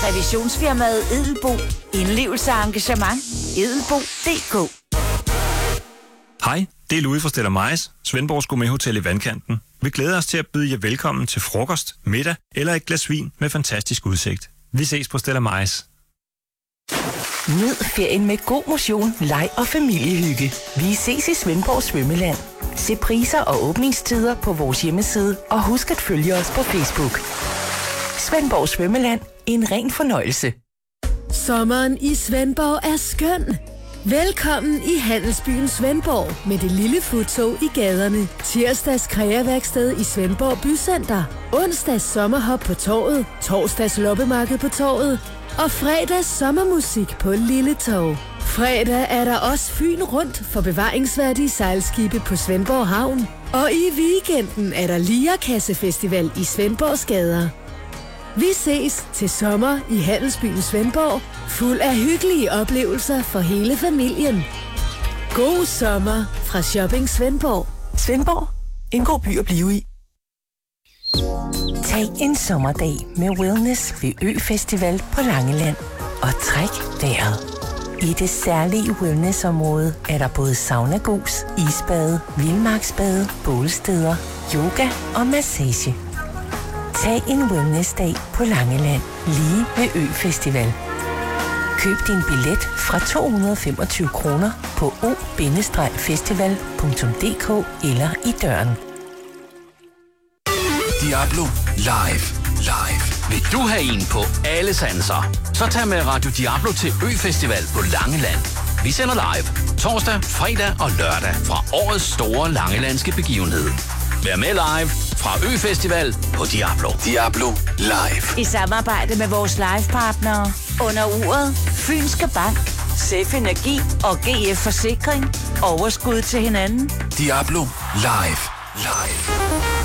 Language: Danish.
Revisionsfirmaet Edelbo. Indlevelse og engagement. Edelbo.dk. Hej, det er Louis fra Stella Majs, Svendborgs Gourmet-hotel i Vandkanten. Vi glæder os til at byde jer velkommen til frokost, middag eller et glas vin med fantastisk udsigt. Vi ses på Stella Majs. Nyd ferien med god motion, leg og familiehygge. Vi ses i Svendborg Svømmeland. Se priser og åbningstider på vores hjemmeside, og husk at følge os på Facebook. Svendborg Svømmeland. En ren fornøjelse. Sommeren i Svendborg er skøn. Velkommen i Handelsbyen Svendborg med det lille futtog i gaderne. Tirsdags kreaværksted i Svendborg Bycenter. Onsdags sommerhop på torvet. Torsdags loppemarked på torvet. Og fredags sommermusik på Lille Torv. Fredag er der også Fyn rundt for bevaringsværdige sejlskibe på Svendborg Havn. Og i weekenden er der Lierkassefestival i Svendborgs gader. Vi ses til sommer i Handelsbyen Svendborg, fuld af hyggelige oplevelser for hele familien. God sommer fra Shopping Svendborg. Svendborg. En god by at blive i. Tag en sommerdag med wellness ved Ø-festival på Langeland. Og træk vejret. I det særlige wellnessområde er der både sauna-gus, isbade, vildmarksbade, bålsteder, yoga og massage. Tag en wellnessdag på Langeland, lige ved Ø-festival. Køb din billet fra 225 kroner på o-festival.dk eller i døren. Diablo Live. Vil du have en på alle sanser? Så tag med Radio Diablo til Ø-festival på Langeland. Vi sender live torsdag, fredag og lørdag fra årets store langelandske begivenhed. Vær med live fra Ø-festival på Diablo. Diablo Live. I samarbejde med vores livepartnere. Under uret Fynske Bank, Sef Energi og GF Forsikring. Overskud til hinanden. Diablo Live.